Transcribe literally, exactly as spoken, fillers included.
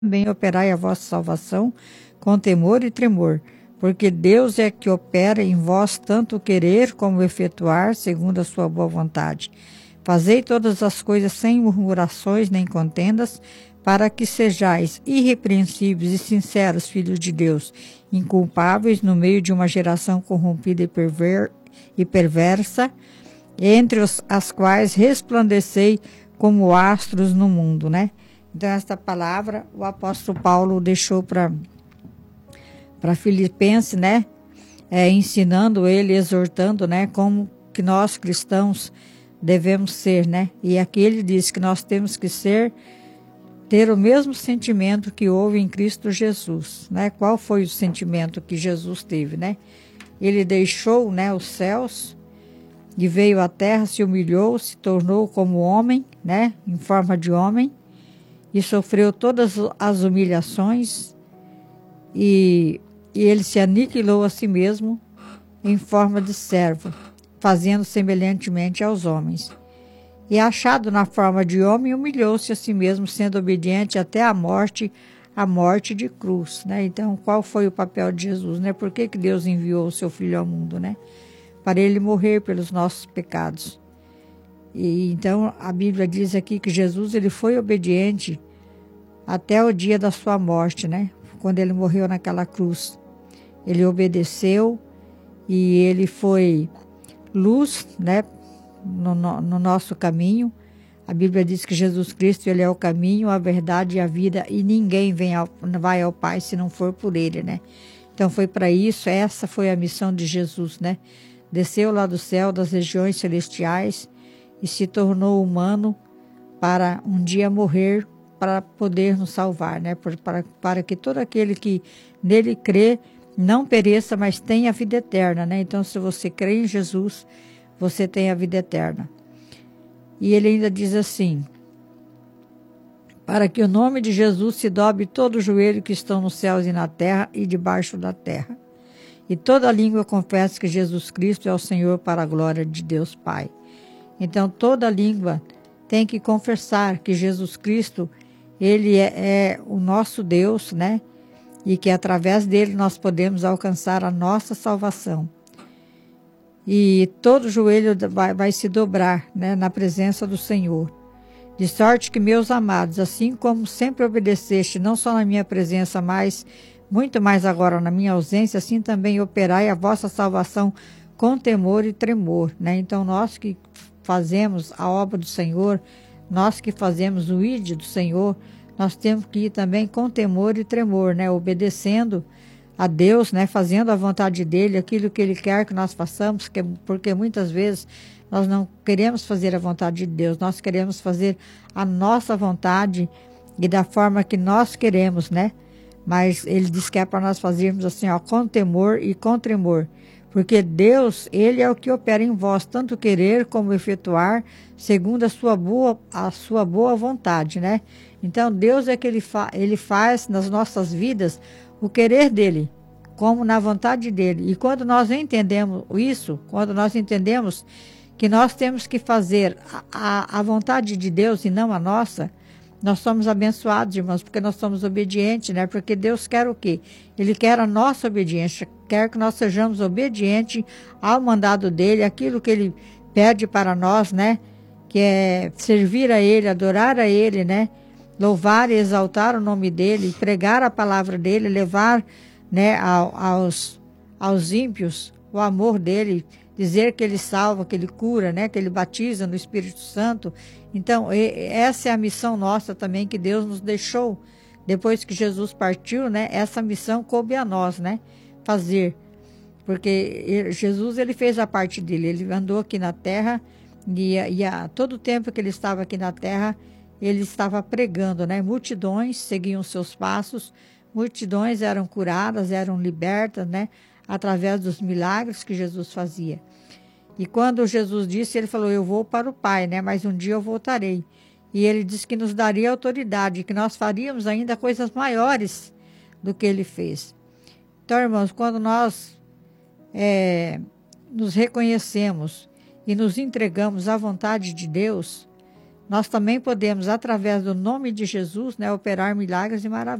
também operai a vossa salvação com temor e tremor, porque Deus é que opera em vós tanto o querer como o efetuar, segundo a sua boa vontade. Fazei todas as coisas sem murmurações nem contendas, para que sejais irrepreensíveis e sinceros, filhos de Deus, inculpáveis no meio de uma geração corrompida e, perver e perversa, entre os, as quais resplandecei como astros no mundo, né? Então, esta palavra o apóstolo Paulo deixou para para Filipenses, né? É, ensinando ele, exortando, né? Como que nós cristãos devemos ser, né? E aqui ele diz que nós temos que ser, ter o mesmo sentimento que houve em Cristo Jesus, né? Qual foi o sentimento que Jesus teve, né? Ele deixou, né, os céus e veio à terra, se humilhou, se tornou como homem, né? Em forma de homem, e sofreu todas as humilhações e, e ele se aniquilou a si mesmo em forma de servo, fazendo semelhantemente aos homens. E achado na forma de homem, humilhou-se a si mesmo, sendo obediente até a morte, a morte de cruz, né? Então, qual foi o papel de Jesus, né? Por que que Deus enviou o seu Filho ao mundo, né? Para ele morrer pelos nossos pecados. E então a Bíblia diz aqui que Jesus ele foi obediente até o dia da sua morte, né? Quando ele morreu naquela cruz. Ele obedeceu e ele foi luz, né? No, no, no nosso caminho. A Bíblia diz que Jesus Cristo ele é o caminho, a verdade e a vida, e ninguém vem ao, vai ao Pai se não for por ele, né? Então foi para isso, essa foi a missão de Jesus, né? Desceu lá do céu, das regiões celestiais, e se tornou humano para um dia morrer, para poder nos salvar, né? Para, para que todo aquele que nele crê não pereça, mas tenha a vida eterna, né? Então, se você crê em Jesus, você tem a vida eterna. E ele ainda diz assim: para que o nome de Jesus se dobre todo o joelho que estão nos céus e na terra e debaixo da terra. E toda língua confesse que Jesus Cristo é o Senhor, para a glória de Deus Pai. Então, toda língua tem que confessar que Jesus Cristo, ele é, é o nosso Deus, né? E que através dele nós podemos alcançar a nossa salvação. E todo joelho vai, vai se dobrar, né, na presença do Senhor. De sorte que, meus amados, assim como sempre obedeceste, não só na minha presença, mas muito mais agora na minha ausência, assim também operai a vossa salvação com temor e tremor, né? Então, nós que fazemos a obra do Senhor, nós que fazemos o ide do Senhor, nós temos que ir também com temor e tremor, né? Obedecendo a Deus, né? Fazendo a vontade dele, aquilo que ele quer que nós façamos, que, porque muitas vezes nós não queremos fazer a vontade de Deus, nós queremos fazer a nossa vontade e da forma que nós queremos, né? Mas ele diz que é para nós fazermos assim, ó, com temor e com tremor. Porque Deus, ele é o que opera em vós, tanto querer como efetuar, segundo a sua boa, a sua boa vontade, né? Então, Deus é que ele, fa ele faz nas nossas vidas o querer dele, como na vontade dele. E quando nós entendemos isso, quando nós entendemos que nós temos que fazer a, a, a vontade de Deus e não a nossa, nós somos abençoados, irmãos, porque nós somos obedientes, né? Porque Deus quer o quê? Ele quer a nossa obediência, quer que nós sejamos obedientes ao mandado dele, aquilo que ele pede para nós, né? Que é servir a ele, adorar a ele, né? Louvar e exaltar o nome dele, pregar a palavra dele, levar, né, ao, aos, aos ímpios o amor dele, dizer que ele salva, que ele cura, né? Que ele batiza no Espírito Santo. Então, essa é a missão nossa também que Deus nos deixou. Depois que Jesus partiu, né? Essa missão coube a nós, né? Fazer. Porque Jesus, ele fez a parte dele. Ele andou aqui na terra e, e a todo o tempo que ele estava aqui na terra, ele estava pregando, né? Multidões seguiam seus passos, multidões eram curadas, eram libertas, né? Através dos milagres que Jesus fazia. E quando Jesus disse, ele falou, eu vou para o Pai, né? Mas um dia eu voltarei. E ele disse que nos daria autoridade, que nós faríamos ainda coisas maiores do que ele fez. Então, irmãos, quando nós é, nos reconhecemos e nos entregamos à vontade de Deus, nós também podemos, através do nome de Jesus, né, operar milagres e maravilhas.